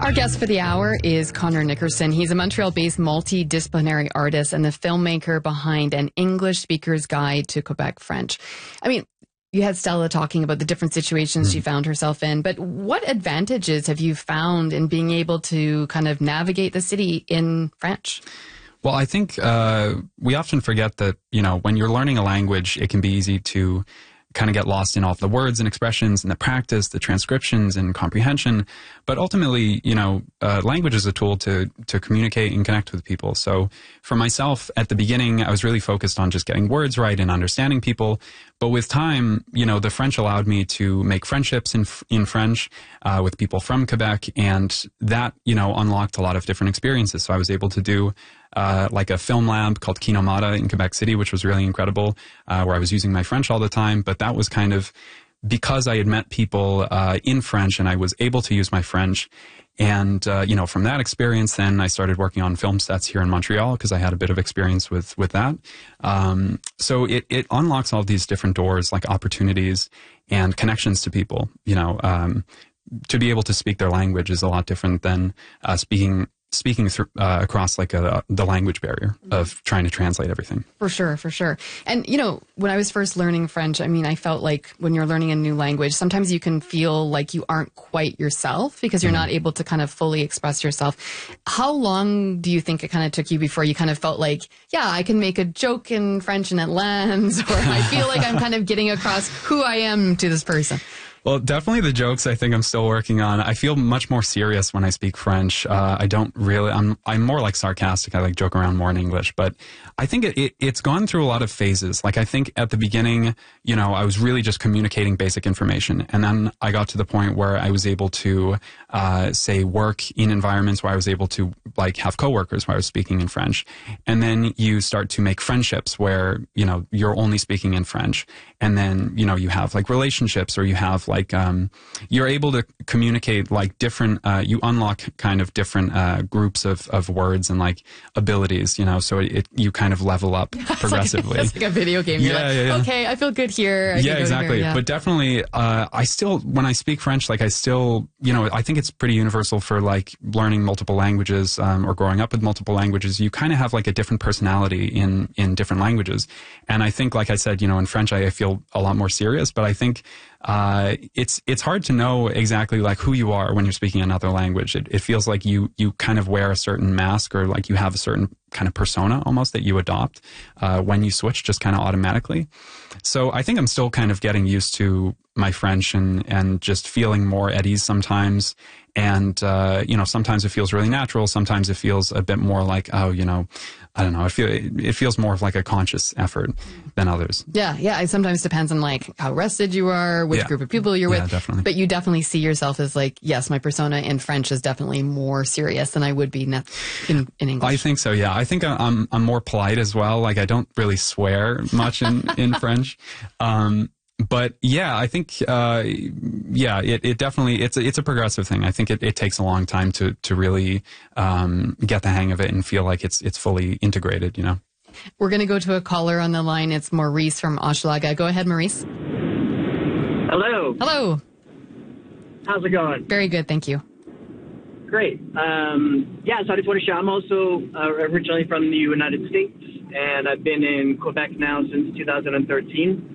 Our guest for the hour is Connor Nickerson. He's a Montreal-based multidisciplinary artist and the filmmaker behind An English Speaker's Guide to Quebec French. I mean, you had Stella talking about the different situations she found herself in, but what advantages have you found in being able to kind of navigate the city in French? Well, I think we often forget that, when you're learning a language, it can be easy to kind of get lost in all of the words and expressions and the practice, the transcriptions and comprehension. But ultimately, language is a tool to communicate and connect with people. So for myself, at the beginning, I was really focused on just getting words right and understanding people. But with time, the French allowed me to make friendships in French with people from Quebec. And that, unlocked a lot of different experiences. So I was able to do like a film lab called Kinomata in Quebec City, which was really incredible, where I was using my French all the time. But that was kind of because I had met people in French and I was able to use my French. And, from that experience, then I started working on film sets here in Montreal because I had a bit of experience with that. So it unlocks all these different doors, like opportunities and connections to people. To be able to speak their language is a lot different than speaking across like the language barrier of trying to translate everything. For sure. And, when I was first learning French, I felt like when you're learning a new language, sometimes you can feel like you aren't quite yourself because you're not able to kind of fully express yourself. How long do you think it kind of took you before you kind of felt like, yeah, I can make a joke in French and it lands, or I feel like I'm kind of getting across who I am to this person? Well, definitely the jokes I think I'm still working on. I feel much more serious when I speak French. I don't really, I'm more like sarcastic. I like joke around more in English, but I think it's gone through a lot of phases. Like I think at the beginning, I was really just communicating basic information. And then I got to the point where I was able to, say work in environments where I was able to like have coworkers where I was speaking in French. And then you start to make friendships where, you're only speaking in French. And then, you have like relationships or you have like, you're able to communicate like different, you unlock kind of different groups of words and like abilities, so you kind of level up progressively. It's like a video game. You're okay, I feel good here. Exactly. Here. Yeah. But definitely, I still, when I speak French, like I still, I think it's pretty universal for like learning multiple languages or growing up with multiple languages. You kind of have like a different personality in different languages. And I think, like I said, in French, I feel a lot more serious, but I think it's hard to know exactly like who you are when you're speaking another language. It feels like you kind of wear a certain mask or like you have a certain kind of persona almost that you adopt when you switch just kind of automatically. So I think I'm still kind of getting used to my French and just feeling more at ease sometimes. And, sometimes it feels really natural. Sometimes it feels a bit more like, I don't know. It feels more of like a conscious effort than others. Yeah. It sometimes depends on like how rested you are, which group of people you're with. Yeah, definitely. But you definitely see yourself as like, yes, my persona in French is definitely more serious than I would be in English. I think so. Yeah. I think I'm more polite as well. Like I don't really swear much in French. But yeah, I think, it definitely, it's a progressive thing. I think it takes a long time to really, get the hang of it and feel like it's fully integrated, We're going to go to a caller on the line. It's Maurice from Hochelaga. Go ahead, Maurice. Hello. How's it going? Very good. Thank you. Great. So I just want to share, I'm also originally from the United States, and I've been in Quebec now since 2013.